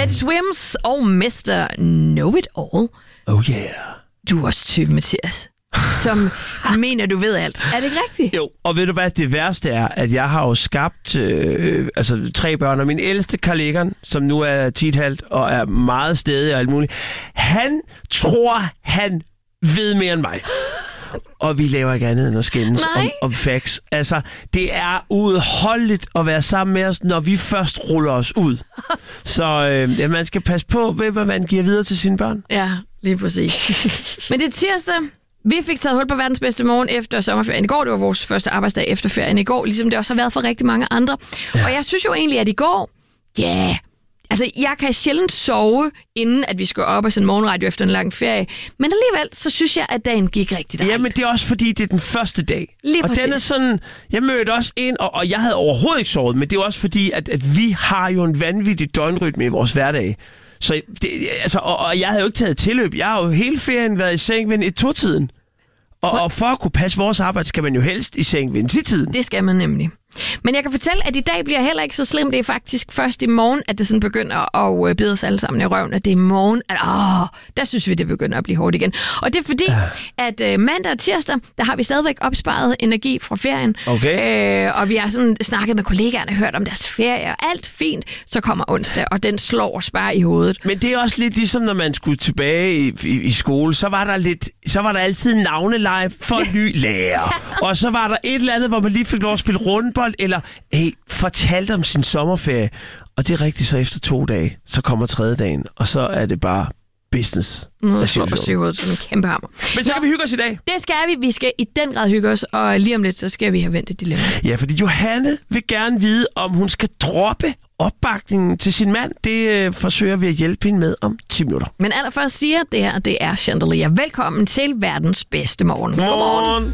Teddy Swims og Mr. Know-It-All. Oh yeah. Du er også typen, Mathias, som mener, du ved alt. Er det ikke rigtigt? Jo, og ved du hvad, det værste er, at jeg har jo skabt 3 børn, og min ældste Carl Egon, som nu er 10,5 og er meget stedig og alt muligt, han tror, han ved mere end mig. Og vi laver ikke andet end at skændes om facts. Altså, det er udholdeligt at være sammen med os, når vi først ruller os ud. Så man skal passe på, hvad man giver videre til sine børn. Ja, lige præcis. Men det er tirsdag. Vi fik taget hul på verdens bedste morgen efter sommerferien. I går, det var vores første arbejdsdag efter ferien. I går, ligesom det også har været for rigtig mange andre. Ja. Og jeg synes jo egentlig, at i går, altså, jeg kan sjældent sove, inden at vi skal op og sende morgenradio efter en lang ferie. Men alligevel, så synes jeg, at dagen gik rigtig dejligt. Ja, men det er også fordi, det er den første dag. Lige præcis. Og den er sådan, jeg mødte også ind, og jeg havde overhovedet ikke sovet, men det er også fordi, at vi har jo en vanvittig døgnrytme i vores hverdag. Så og jeg havde jo ikke taget tilløb. Jeg har jo hele ferien været i seng ved 1-2-tiden. Og for at kunne passe vores arbejde, skal man jo helst i seng ved 10-tiden. Det skal man nemlig. Men jeg kan fortælle, at i dag bliver heller ikke så slemt. Det er faktisk først i morgen, at det sådan begynder at bide os alle sammen i røven. At det er i morgen, at der synes vi, det begynder at blive hårdt igen. Og det er fordi, at mandag og tirsdag, der har vi stadigvæk opsparet energi fra ferien. Okay. Og vi har sådan snakket med kollegaerne og hørt om deres ferie, og alt fint. Så kommer onsdag, og den slår os bare i hovedet. Men det er også lidt ligesom, når man skulle tilbage i skole, så var der altid navneleje for en ny lærer. Og så var der et eller andet, hvor man lige fik lov at spille rundbold, eller fortalte om sin sommerferie. Og det er rigtigt, så efter 2 dage, så kommer 3. dagen, og så er det bare business. Nu slår for sygehovedet som en kæmpe hammer. Men så kan vi hygge os i dag. Det skal vi. Vi skal i den grad hygge os, og lige om lidt, så skal vi have vendt et dilemma. Ja, fordi Johanne vil gerne vide, om hun skal droppe opbakningen til sin mand. Det forsøger vi at hjælpe hende med om 10 minutter. Men allerførst siger det her, det er Chandelier. Velkommen til verdens bedste morgen. Godmorgen.